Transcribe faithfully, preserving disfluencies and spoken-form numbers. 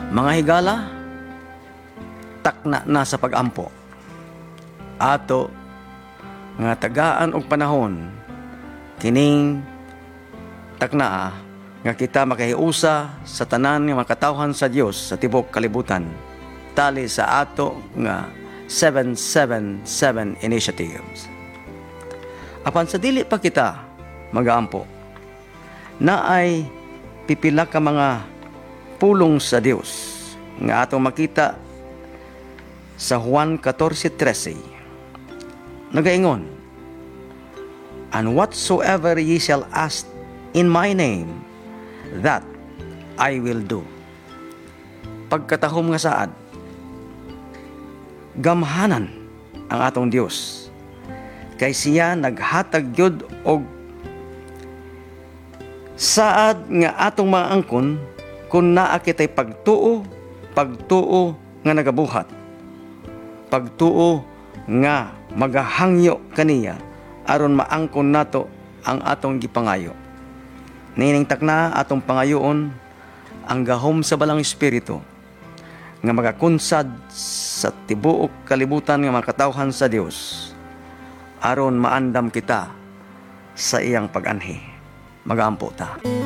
Mga higala, takna na sa pagampo. Ato nga tagaan og panahon kining takna nga kita makahiusa sa tanan nga makatawhan sa Dios sa tibok kalibutan tali sa ato nga seven seven seven initiatives. Apan sa dili pa kita magaampo, na ay pipila ka mga pulong sa Dios nga atong makita sa Juan fourteen thirteen. Nagaingon, "And whatsoever ye shall ask in my name, that I will do." Pagkatahom nga saad, gamhanan ang atong Dios, kay siya naghatag gyud og saad nga atong mga angkon kung naa kitay pagtuo, pagtuo nga nagabuhat, pagtuo nga magahangyo kaniya aron maangkon nato ang atong gipangayo. Nining takna atong pangayoon ang gahom sa balang espiritu nga magakunsad sa tibuok kalibutan nga makatawhan sa Dios aron maandam kita sa iyang pag-anhi. Magaampo ta.